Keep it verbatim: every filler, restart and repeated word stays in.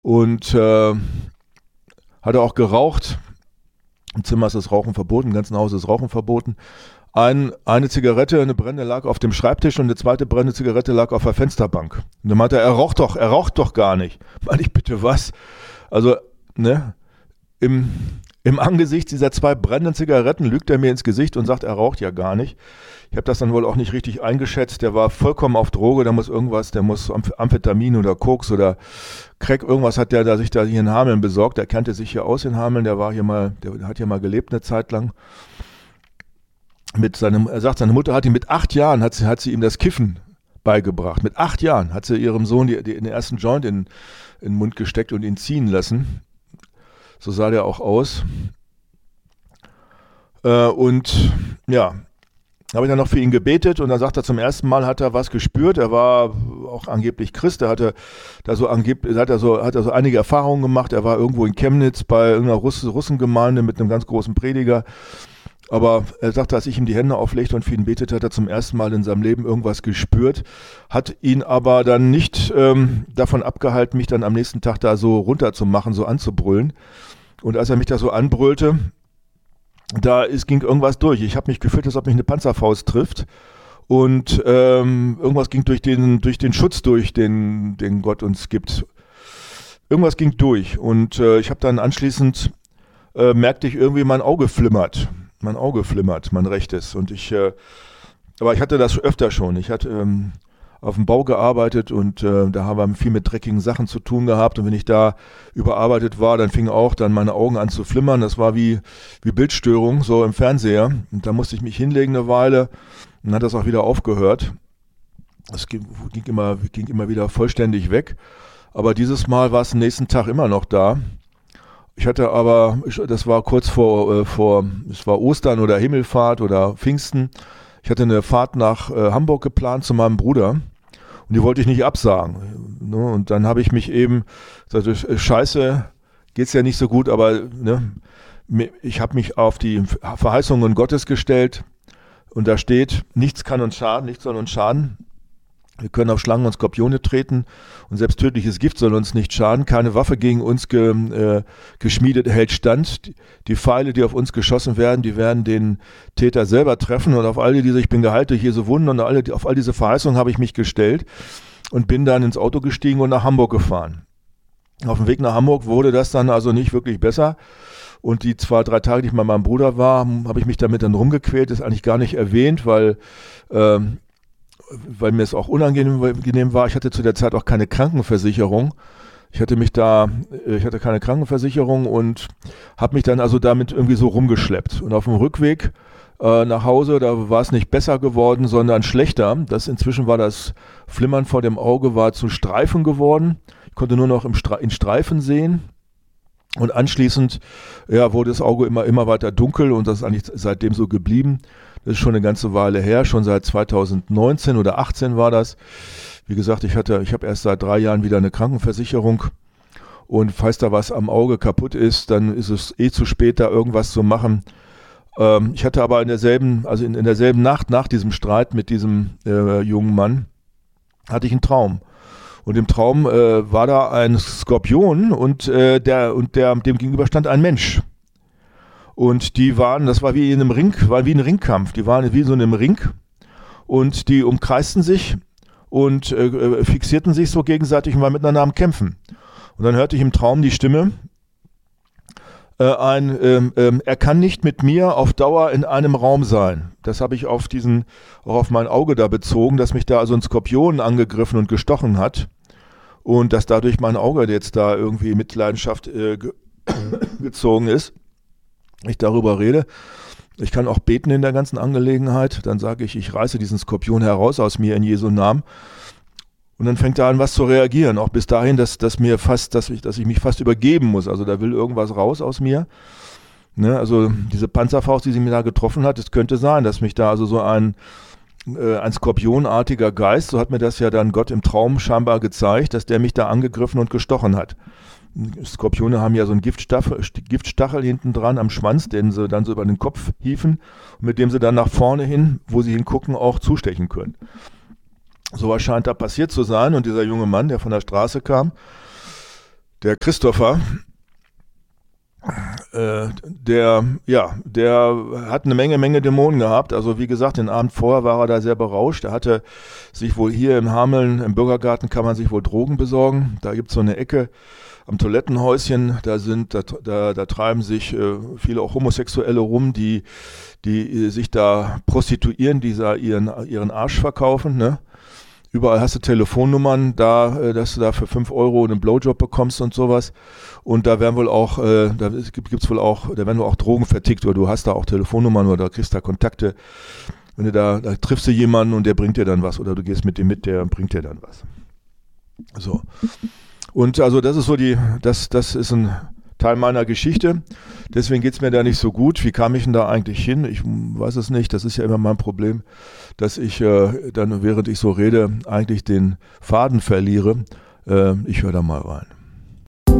und äh, hatte auch geraucht. Im Zimmer ist das Rauchen verboten, im ganzen Haus ist Rauchen verboten. Ein, eine Zigarette, eine brennende lag auf dem Schreibtisch und eine zweite brennende Zigarette lag auf der Fensterbank. Und dann meinte er, er raucht doch, er raucht doch gar nicht. Meinte ich, bitte was? Also, ne, im, im Angesicht dieser zwei brennenden Zigaretten lügt er mir ins Gesicht und sagt, er raucht ja gar nicht. Ich habe das dann wohl auch nicht richtig eingeschätzt. Der war vollkommen auf Droge, da muss irgendwas, der muss Amphetamin oder Koks oder Crack, irgendwas hat der da sich da hier in Hameln besorgt. Der kannte sich hier aus in Hameln, der war hier mal, der hat hier mal gelebt eine Zeit lang. Mit seinem, er sagt, seine Mutter hat ihm mit acht Jahren, hat sie, hat sie ihm das Kiffen beigebracht. Mit acht Jahren hat sie ihrem Sohn die, die, den ersten Joint in, in den Mund gesteckt und ihn ziehen lassen. So sah der auch aus. Äh, und ja, habe ich dann noch für ihn gebetet und dann sagt er, zum ersten Mal hat er was gespürt. Er war auch angeblich Christ, er hatte da so angeblich, hat er so, hat er so einige Erfahrungen gemacht. Er war irgendwo in Chemnitz bei irgendeiner Russ- Russengemeinde mit einem ganz großen Prediger. Aber er sagte, als ich ihm die Hände auflegte und für ihn betete, hat er zum ersten Mal in seinem Leben irgendwas gespürt, hat ihn aber dann nicht ähm, davon abgehalten, mich dann am nächsten Tag da so runterzumachen, so anzubrüllen. Und als er mich da so anbrüllte, da ist, ging irgendwas durch. Ich habe mich gefühlt, als ob mich eine Panzerfaust trifft. Und ähm, irgendwas ging durch den, durch den Schutz durch, den, den Gott uns gibt. Irgendwas ging durch. Und äh, ich habe dann anschließend, äh, merkte ich irgendwie, mein Auge flimmert. Mein Auge flimmert, mein rechtes. Und ich, äh, aber ich hatte das öfter schon. Ich hatte ähm, auf dem Bau gearbeitet und äh, da haben wir viel mit dreckigen Sachen zu tun gehabt. Und wenn ich da überarbeitet war, dann fingen auch dann meine Augen an zu flimmern. Das war wie, wie Bildstörung, so im Fernseher. Und da musste ich mich hinlegen eine Weile und dann hat das auch wieder aufgehört. Das ging, ging, immer, ging immer wieder vollständig weg. Aber dieses Mal war es am nächsten Tag immer noch da. Ich hatte aber, das war kurz vor, äh, vor, es war Ostern oder Himmelfahrt oder Pfingsten. Ich hatte eine Fahrt nach äh, Hamburg geplant zu meinem Bruder und die wollte ich nicht absagen. Ne? Und dann habe ich mich eben, sagte, scheiße, geht's ja nicht so gut, aber ne, ich habe mich auf die Verheißungen Gottes gestellt und da steht, nichts kann uns schaden, nichts soll uns schaden. Wir können auf Schlangen und Skorpione treten und selbst tödliches Gift soll uns nicht schaden. Keine Waffe gegen uns ge, äh, geschmiedet hält stand. Die, die Pfeile, die auf uns geschossen werden, die werden den Täter selber treffen. Und auf all diese, ich bin geheilt durch Jesu Wunden und alle, auf all diese Verheißungen habe ich mich gestellt und bin dann ins Auto gestiegen und nach Hamburg gefahren. Auf dem Weg nach Hamburg wurde das dann also nicht wirklich besser. Und die zwei, drei Tage, die ich bei meinem Bruder war, habe ich mich damit dann rumgequält. Das ist eigentlich gar nicht erwähnt, weil... Ähm, weil mir es auch unangenehm war. Ich hatte zu der Zeit auch keine Krankenversicherung. Ich hatte mich da, ich hatte keine Krankenversicherung und habe mich dann also damit irgendwie so rumgeschleppt. Und auf dem Rückweg äh, nach Hause, da war es nicht besser geworden, sondern schlechter. Das inzwischen war das Flimmern vor dem Auge war zu Streifen geworden. Ich konnte nur noch im Stre- in Streifen sehen. Und anschließend ja, wurde das Auge immer, immer weiter dunkel und das ist eigentlich seitdem so geblieben. Das ist schon eine ganze Weile her, schon seit zweitausendneunzehn oder achtzehn war das. Wie gesagt, ich hatte, ich habe erst seit drei Jahren wieder eine Krankenversicherung und falls da was am Auge kaputt ist, dann ist es eh zu spät, da irgendwas zu machen. Ähm, ich hatte aber in derselben, also in, in derselben Nacht nach diesem Streit mit diesem äh, jungen Mann, hatte ich einen Traum. Und im Traum äh, war da ein Skorpion und, äh, der, und der, dem gegenüber stand ein Mensch. Und die waren, das war wie in einem Ring, war wie ein Ringkampf. Die waren wie in so einem Ring und die umkreisten sich und äh, fixierten sich so gegenseitig und waren miteinander am Kämpfen. Und dann hörte ich im Traum die Stimme, äh, ein, ähm, ähm, er kann nicht mit mir auf Dauer in einem Raum sein. Das habe ich auf diesen, auch auf mein Auge da bezogen, dass mich da also ein Skorpion angegriffen und gestochen hat und dass dadurch mein Auge jetzt da irgendwie mit Leidenschaft äh, ge- gezogen ist. Ich darüber rede. Ich kann auch beten in der ganzen Angelegenheit. Dann sage ich, ich reiße diesen Skorpion heraus aus mir in Jesu Namen. Und dann fängt er an, was zu reagieren. Auch bis dahin, dass, dass, mir fast, dass, ich, dass ich mich fast übergeben muss. Also da will irgendwas raus aus mir. Ne? Also diese Panzerfaust, die sie mir da getroffen hat, es könnte sein, dass mich da also so ein, äh, ein skorpionartiger Geist, so hat mir das ja dann Gott im Traum scheinbar gezeigt, dass der mich da angegriffen und gestochen hat. Skorpione haben ja so einen Giftstachel, Giftstachel hinten dran am Schwanz, den sie dann so über den Kopf hieven und mit dem sie dann nach vorne hin, wo sie hingucken, auch zustechen können. So was scheint da passiert zu sein und dieser junge Mann, der von der Straße kam, der Christopher, äh, der, ja, der hat eine Menge, Menge Dämonen gehabt. Also wie gesagt, den Abend vorher war er da sehr berauscht. Er hatte sich wohl hier in Hameln, im Bürgergarten kann man sich wohl Drogen besorgen. Da gibt es so eine Ecke am Toilettenhäuschen, da sind, da, da, da treiben sich äh, viele auch Homosexuelle rum, die, die äh, sich da prostituieren, die da ihren, ihren Arsch verkaufen, ne? Überall hast du Telefonnummern, da, äh, dass du da für fünf Euro einen Blowjob bekommst und sowas. Und da werden wohl auch, äh, da gibt's wohl auch, da werden wohl auch Drogen vertickt, oder du hast da auch Telefonnummern oder kriegst da Kontakte. Wenn du da, da triffst du jemanden und der bringt dir dann was, oder du gehst mit dem mit, der bringt dir dann was. So. Und also das ist so die, das, das ist ein Teil meiner Geschichte. Deswegen geht's mir da nicht so gut. Wie kam ich denn da eigentlich hin? Ich weiß es nicht. Das ist ja immer mein Problem, dass ich äh, dann, während ich so rede, eigentlich den Faden verliere. Äh, ich höre da mal rein.